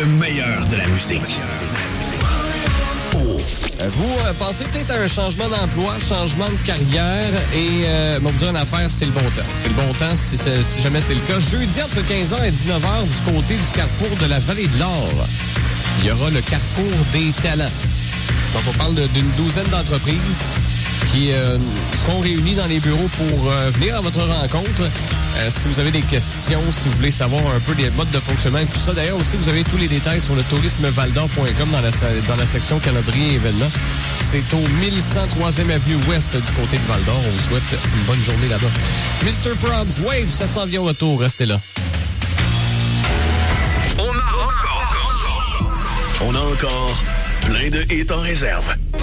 Le meilleur de la musique. Vous pensez peut-être à un changement d'emploi, changement de carrière et bon, vous dire une affaire, c'est le bon temps. C'est le bon temps si jamais c'est le cas. Jeudi entre 15h et 19h du côté du carrefour de la Vallée de l'Or, il y aura le carrefour des talents. Donc on parle d'une douzaine d'entreprises qui seront réunies dans les bureaux pour venir à votre rencontre. Si vous avez des questions, si vous voulez savoir un peu des modes de fonctionnement et tout ça. D'ailleurs aussi, vous avez tous les détails sur le tourismevaldor.com dans la section calendrier et événements. C'est au 1103e avenue ouest du côté de Val-d'Or. On vous souhaite une bonne journée là-bas. Mr. Probs, Wave, ça s'en vient au retour. Restez là. On a encore plein de hits en réserve.